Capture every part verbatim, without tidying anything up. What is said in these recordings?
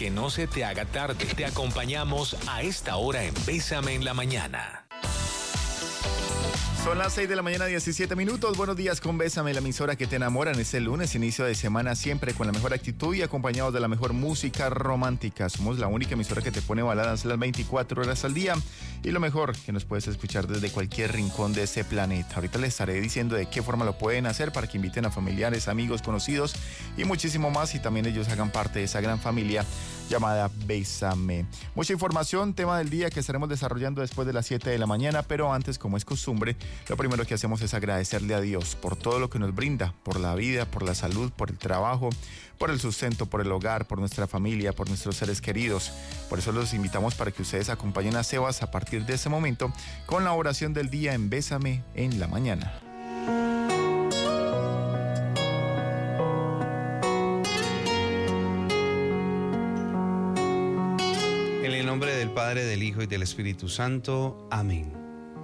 que no se te haga tarde. Te acompañamos a esta hora en Bésame en la Mañana. Son las seis de la mañana, diecisiete minutos. Buenos días con Bésame, la emisora que te enamora en este lunes, inicio de semana, siempre con la mejor actitud y acompañados de la mejor música romántica. Somos la única emisora que te pone baladas las veinticuatro horas al día y lo mejor, que nos puedes escuchar desde cualquier rincón de este planeta. Ahorita les estaré diciendo de qué forma lo pueden hacer para que inviten a familiares, amigos, conocidos y muchísimo más, y también ellos hagan parte de esa gran familia llamada Bésame. Mucha información, tema del día que estaremos desarrollando después de las siete de la mañana, pero antes, como es costumbre, lo primero que hacemos es agradecerle a Dios por todo lo que nos brinda, por la vida, por la salud, por el trabajo, por el sustento, por el hogar, por nuestra familia, por nuestros seres queridos. Por eso los invitamos para que ustedes acompañen a Sebas a partir de ese momento con la oración del día en Bésame en la Mañana. En el nombre del Padre, del Hijo y del Espíritu Santo. Amén.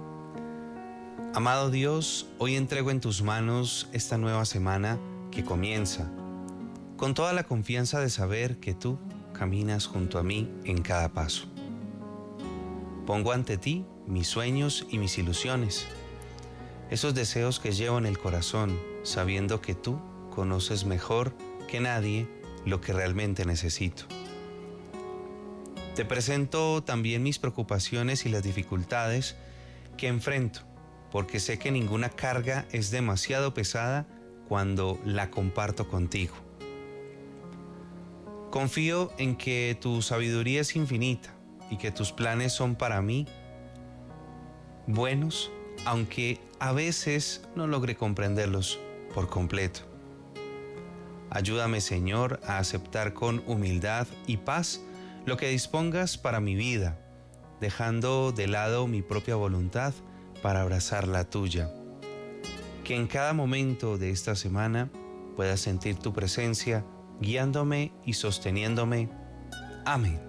Amado Dios, hoy entrego en tus manos esta nueva semana que comienza, con toda la confianza de saber que tú caminas junto a mí en cada paso. Pongo ante ti mis sueños y mis ilusiones, esos deseos que llevo en el corazón, sabiendo que tú conoces mejor que nadie lo que realmente necesito. Te presento también mis preocupaciones y las dificultades que enfrento, porque sé que ninguna carga es demasiado pesada cuando la comparto contigo. Confío en que tu sabiduría es infinita y que tus planes son para mí buenos, aunque a veces no logre comprenderlos por completo. Ayúdame, Señor, a aceptar con humildad y paz lo que dispongas para mi vida, dejando de lado mi propia voluntad para abrazar la tuya. Que en cada momento de esta semana pueda sentir tu presencia, guiándome y sosteniéndome. Amén.